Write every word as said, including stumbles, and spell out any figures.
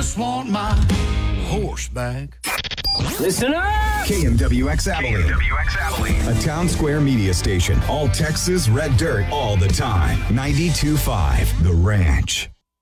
just want my horse back. Listen up! K M W X Abilene. K M W X Abilene. A town square media station. All Texas red dirt all the time. ninety-two point five The Ranch.